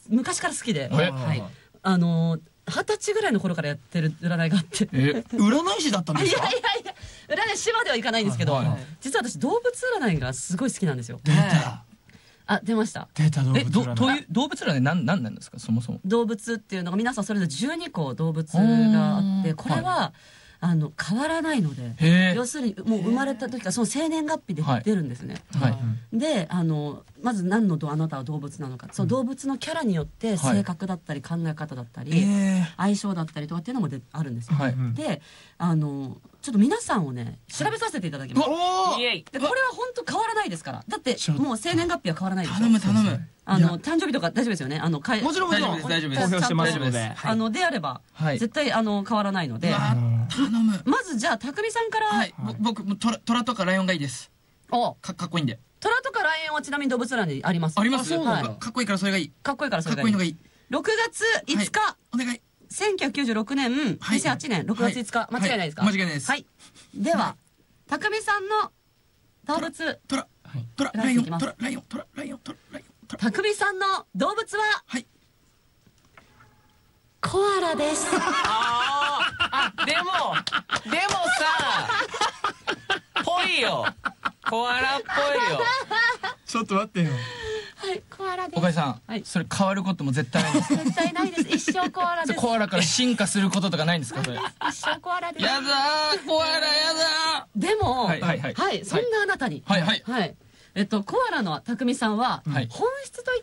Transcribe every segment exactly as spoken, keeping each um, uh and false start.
昔から好きで、はい、あの二十歳ぐらいの頃からやってる占いがあって、 え占い師だったんですか？ いやいやいや、占い師まではいかないんですけど、実は私動物占いがすごい好きなんですよ。 出た。 あ、出ました。 出た動物占い。 え、どういう動物占いなんなんなんですかそもそも？ 動物っていうのが皆さんそれぞれじゅうにこ動物があって、これはあの変わらないので、要するにもう生まれた時からその生年月日で出るんですね。で、あのまず何のあなたは動物なのか、その動物のキャラによって性格だったり考え方だったり相性だったりとかっていうのもあるんですよ。で、あのちょっと皆さんをね調べさせていただきます。で、これは本当変わらないですから。だってもう生年月日は変わらないです。 頼む頼む。 あの誕生日とか大丈夫ですよね。あのもちろんもちろん大丈夫です。 公表してますので。 あのであれば絶対あの変わらないので。 頼む。 まずじゃあ匠さんから。 はい。僕トラとかライオンがいいです。お、かっこいいんで。 トラとかライオンはちなみに動物占いにあります。 あります。かっこいいからそれがいい。 かっこいいからそれがいい。 かっこいいのがいい。 ろくがついつか。 お願い。 せんきゅうひゃくきゅうじゅうろくねん、にせんはちねんろくがついつか、間違いないですか？ 間違いないです。 はい。では、匠さんの動物。 トラ、トラ、ライオン、トラ、ライオン、トラ、ライオン、トラ、ライオン。 匠さんの動物は、 はい。 コアラです。 ああ、でも、でもさ、ぽいよ。コアラっぽいよ。 ちょっと待ってよ。 はい、コアラです。 岡井さん、それ変わることも絶対ないです。 絶対ないです。一生コアラです。 コアラから進化することとかないんですかそれ？ 一生コアラです。 やだー、コアラやだー。でも、 はいはいはい。 はい、そんなあなたに。 はいはい。 はい。えっと、コアラの匠さんは、本質といって、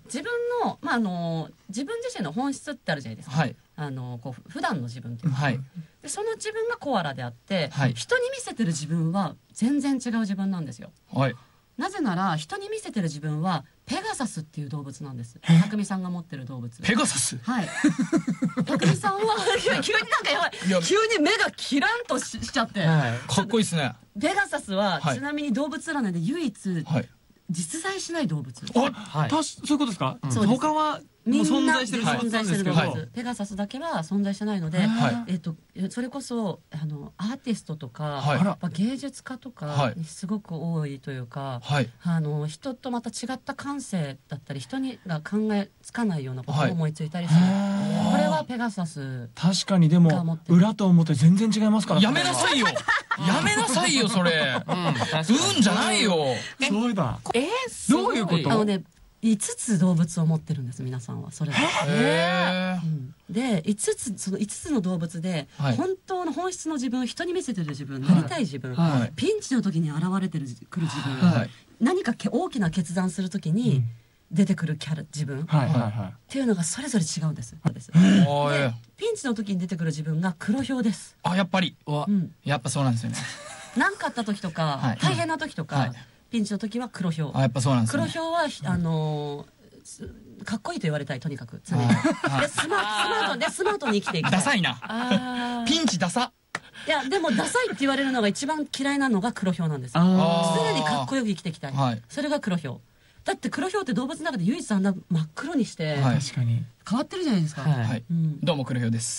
自分の、まあ、あの、自分自身の本質ってあるじゃないですか。はい。あの、こう、普段の自分っていうか。はい。で、その自分がコアラであって、人に見せてる自分は全然違う自分なんですよ。はい。なぜなら、人に見せてる自分は、ペガサスっていう動物なんです。匠さんが持ってる動物。 ペガサス？ はい。匠さんは、急になんかやばい。急に目がキランとしちゃって。 かっこいいですね。 ペガサスは、ちなみに動物占いで唯一、実在しない動物。 あ、そういうことですか？他はみんな存在してる存在してる動物。ペガサスだけは存在してないので、えっとそれこそあのアーティストとか芸術家とかにすごく多いというか、あの人とまた違った感性だったり、人にが考えつかないようなことを思いついたりする。これはペガサス。 確かにでも裏と表全然違いますから。 やめなさいよ。やめなさいよそれ。うんじゃないよ。 そうだ。 えどういうこと？ あのね。いつつ動物を持ってるんです皆さんはそれぞれ。でいつつそのいつつの動物で本当の本質の自分、人に見せてる自分、なりたい自分、ピンチの時に現れてるくる自分、何か大きな決断する時に出てくるキャラ自分っていうのがそれぞれ違うんです。ピンチの時に出てくる自分が黒豹です。 あ、やっぱりやっぱそうなんですよね。 何かあった時とか大変な時とかピンチの時は黒豹。 あ、やっぱそうなんですね。 黒豹はあのかっこいいと言われたいとにかく常に。でスマートでスマートに生きていく。 ダサいな。ピンチダサ。 いやでもダサいって言われるのが一番嫌いなのが黒豹なんです。常にかっこよく生きていきたい。それが黒豹。だって黒豹って動物の中で唯一あんな真っ黒にして確かに変わってるじゃないですか。 どうも黒豹です。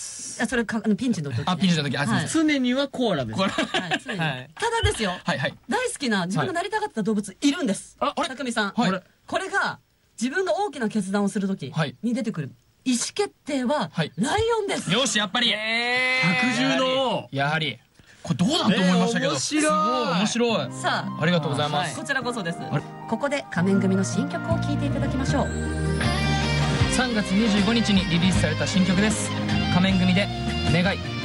それかピンチの時。 あ、ピンチの時。 常にはコアラです。 ただですよ。大好きな自分がなりたかった動物いるんです。匠さん。これが自分が大きな決断をする時に出てくる意思決定はライオンです。 よし、やっぱり百獣のやはりこれどうだと思いましたけど、すごい面白い。 さあ、 ありがとうございます。 こちらこそです。ここで仮面組の新曲を聴いていただきましょう。 さんがつにじゅうごにちにリリースされた新曲です。仮面組で願い。